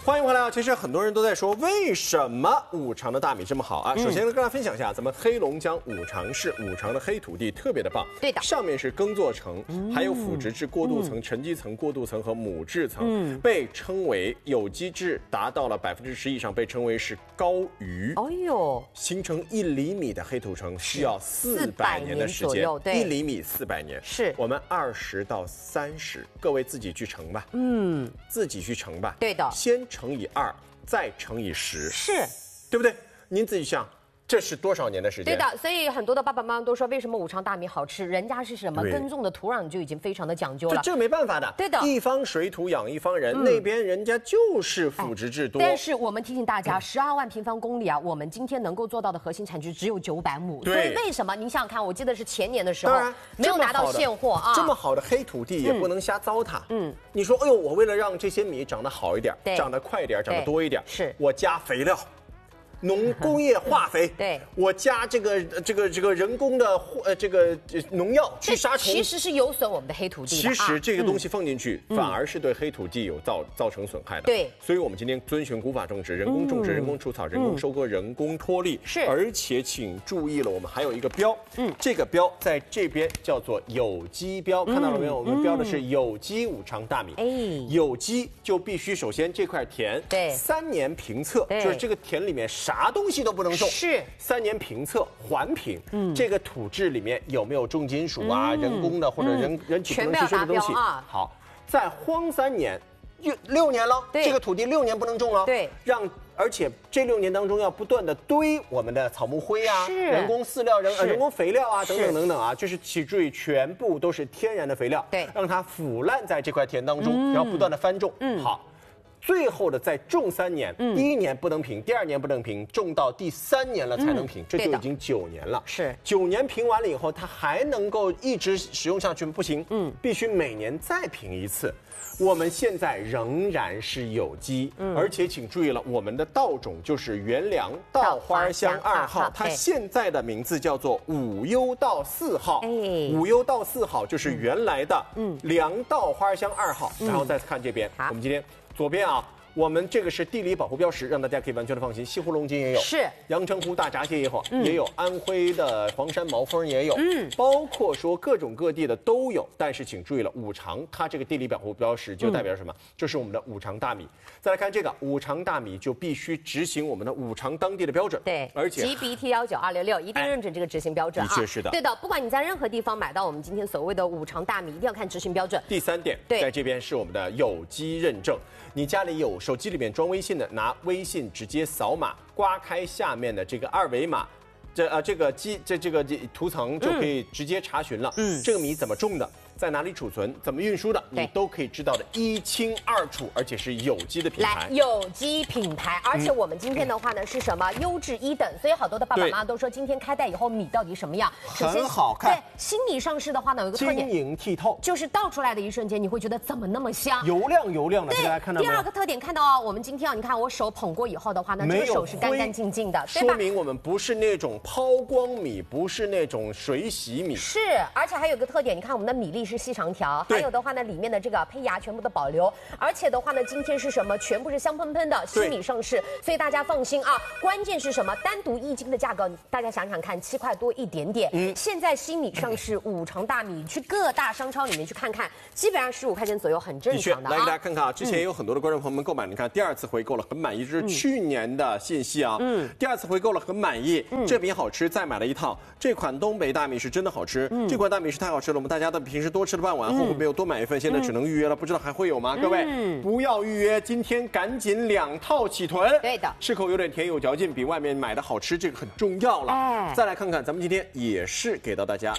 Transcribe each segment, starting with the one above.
欢迎回来啊！其实很多人都在说，为什么五常的大米这么好啊？首先跟大家分享一下，咱们黑龙江五常市五常的黑土地特别的棒， 对的， 上面是耕作层，还有腐殖质过渡层、沉积层、过渡层和母质层，被称为有机质达到了10%以上，被称为是高鱼。 哦呦， 形成1厘米的黑土层需要400年的时间，1厘米400年， 是我们20到30，各位自己去乘吧，自己去乘吧， 对的， 先乘以2，再乘以10， 是， 对不对？您自己想，这是多少年的时间？ 对的，所以很多的爸爸妈妈都说，为什么五常大米好吃？人家是什么耕种的土壤就已经非常的讲究了， 这没办法的。 对的， 一方水土养一方人，那边人家就是腐殖质多。 但是我们提醒大家，12万平方公里啊，我们今天能够做到的核心产值只有900亩。所以为什么？您想想看，我记得是前年的时候，没有拿到现货啊。 这么好的黑土地也不能瞎糟蹋。你说，哎呦，我为了让这些米长得好一点，长得快一点，长得多一点， 是我加肥料。工业化肥， 对， 我加这个人工的这个农药去杀虫， 其实是有损我们的黑土地的。 其实这个东西放进去，反而是对黑土地有造成损害的。 对， 所以我们今天遵循古法种植，人工种植、人工除草、人工收割、人工脱粒。 是，而且请注意了，我们还有一个标，这个标在这边叫做有机标，看到了没有？我们标的是有机五常大米。有机就必须首先这块田， 对 ，3年评测，就是这个田里面啥东西都不能种， 是 3年评测环评，这个土质里面有没有重金属啊、人工的或者人体不能吸收的东西？好，再荒3年，6年了，这个土地6年不能种了， 对， 而且这6年当中要不断的堆我们的草木灰啊、人工饲料、人工肥料啊等等等等啊，就是请注意，全部都是天然的肥料， 对， 让它腐烂在这块田当中，然后不断的翻种，好。最后的再种3年，第1年不能评，第2年不能评，种到第3年了才能评，这就已经9年了。 是 9年评完了以后，它还能够一直使用下去吗？不行，必须每年再评一次。我们现在仍然是有机，而且请注意了，我们的稻种就是元粮稻花香2号，它现在的名字叫做五优稻4号。五优稻4号就是原来的粮稻花香2号。然后再看这边，我们今天左边啊。我们这个是地理保护标识，让大家可以完全的放心。西湖龙井也有， 是阳澄湖大闸蟹也有，安徽的黄山毛峰也有，包括说各种各地的都有。但是请注意了，五常它这个地理保护标识就代表什么？就是我们的五常大米。再来看这个五常大米，就必须执行我们的五常当地的标准。 对， 而且 GBT19266一定认准这个执行标准啊。 的确是的， 对的。不管你在任何地方买到我们今天所谓的五常大米，一定要看执行标准。 第3点，在这边是我们的有机认证。你家里有手机里面装微信的，拿微信直接扫码，刮开下面的这个2维码，这个图层就可以直接查询了。这个米怎么种的？在哪里储存，怎么运输的，你都可以知道的一清二楚，而且是有机的品牌。 来，有机品牌，而且我们今天的话呢是什么？优质1等，所以好多的爸爸妈妈都说，今天开袋以后米到底什么样？ 很好看。 对，新米上市的话呢，有一个特点， 晶莹剔透， 就是倒出来的一瞬间，你会觉得怎么那么香？ 油亮的，大家看到没有？ 第2个特点看到啊，我们今天啊，你看我手捧过以后的话呢，这个手是干干净净的，对吧？ 说明我们不是那种抛光米，不是那种水洗米。 是，而且还有一个特点，你看我们的米粒是细长条。还有的话呢，里面的这个胚芽全部的保留，而且的话呢，今天是什么？全部是香喷喷的新米上市，所以大家放心啊。关键是什么？单独1斤的价格，大家想想看，7块多一点点。现在新米上市，五常大米，去各大商超里面去看看，基本上15块钱左右，很正常的啊。 来给大家看看啊，之前也有很多的观众朋友们购买，你看第2次回购了，很满意，这是去年的信息啊。第2次回购了，很满意，这米好吃，再买了一套。这款东北大米是真的好吃，这款大米是太好吃了，我们大家的平时多吃了半碗，后悔没有多买一份，现在只能预约了，不知道还会有吗？各位不要预约，今天赶紧2套起囤。 对的， 吃口有点甜有嚼劲，比外面买的好吃，这个很重要了。再来看看，咱们今天也是给到大家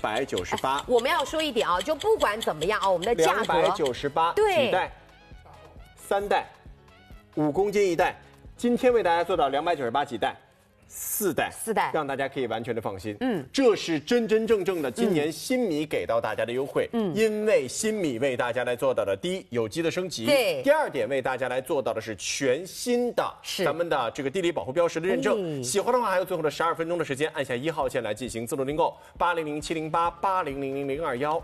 298。 我们要说一点啊，就不管怎么样啊，我们的价格 298，几袋？3袋，5公斤1袋。今天为大家做到298几袋。4袋，让大家可以完全的放心。这是真真正正的今年新米给到大家的优惠。因为新米为大家来做到的，第一，有机的升级；第2点，为大家来做到的是全新的咱们的这个地理保护标识的认证。喜欢的话，还有最后的12分钟的时间，按下1号键来进行自动订购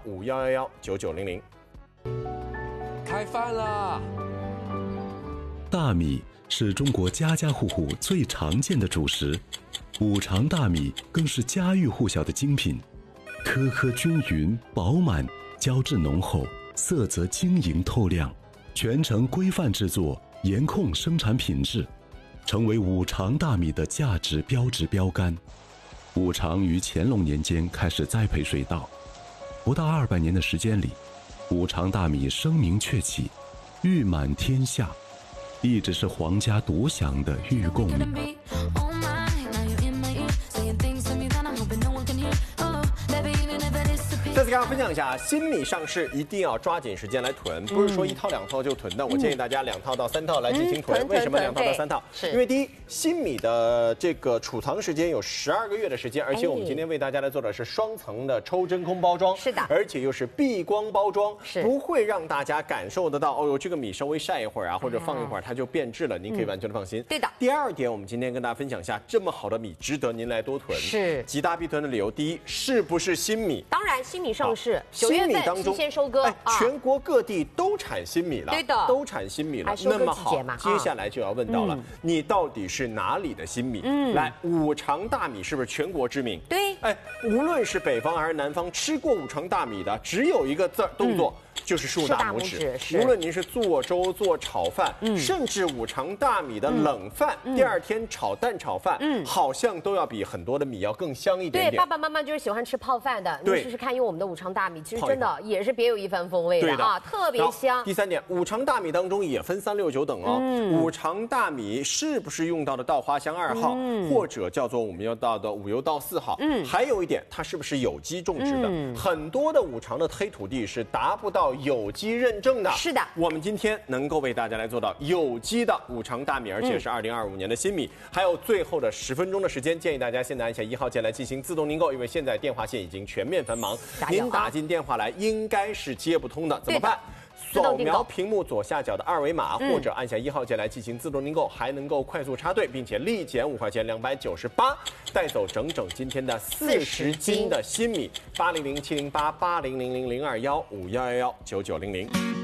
，80070880000215119900。 开饭啦！ 大米是中国家家户户最常见的主食，五常大米更是家喻户晓的精品，颗颗均匀饱满，胶质浓厚，色泽晶莹透亮，全程规范制作，严控生产品质，成为五常大米的价值标志标杆。五常于乾隆年间开始栽培水稻，不到200年的时间里，五常大米声名鹊起，誉满天下，一直是皇家独享的御贡米。 再次跟大家分享一下，新米上市一定要抓紧时间来囤，不是说1套2套就囤的。我建议大家2套到3套来进行囤。为什么2套到3套？因为第一，新米的这个储藏时间有12个月的时间，而且我们今天为大家来做的是双层的抽真空包装， 是的， 而且又是避光包装， 是不会让大家感受得到，哦哟，这个米稍微晒一会儿啊，或者放一会儿它就变质了，您可以完全的放心。 对的。 第二点，我们今天跟大家分享一下，这么好的米值得您来多囤。 是， 极大必囤的理由，第一，是不是新米？ 当然，新米上市。 新米当中， 新鲜收割， 全国各地都产新米了， 对的， 都产新米了。 那么好，接下来就要问到了，你到底是哪里的新米？来，五常大米是不是全国知名？ 对， 无论是北方还是南方，吃过五常大米的，只有一个动作。就是竖大拇指，无论您是做粥、做炒饭，甚至五常大米的冷饭，第二天炒蛋炒饭，好像都要比很多的米要更香一点点。 对，爸爸妈妈就是喜欢吃泡饭的，你试试看用我们的五常大米，其实真的也是别有一番风味的啊，特别香。 第三点，五常大米当中也分3、6、9等哦。五常大米是不是用到的稻花香2号，或者叫做我们要到的五油稻4号？还有一点，它是不是有机种植的？很多的五常的黑土地是达不到有机认证的。 是的， 我们今天能够为大家来做到有机的五常大米，而且是2025年的新米。还有最后的10分钟的时间，建议大家现在按下1号键来进行自动订购，因为现在电话线已经全面繁忙，您打进电话来应该是接不通的，怎么办？扫描屏幕左下角的2维码，或者按下1号键来进行自动订购，还能够快速插队，并且立减5块钱，298，带走整整今天的40斤的新米。800-708-8000-021-5111-9900。